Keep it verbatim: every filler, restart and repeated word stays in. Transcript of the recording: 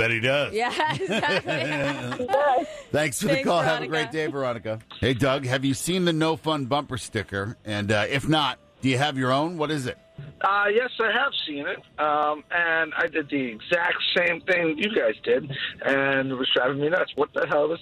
bet he does. Yeah, exactly. Thanks for the Thanks, call. Veronica. Have a great day, Veronica. Hey, Doug, have you seen the No Fun bumper sticker? And uh, if not, do you have your own? What is it? Uh, yes, I have seen it, um, and I did the exact same thing you guys did, and it was driving me nuts. What the hell is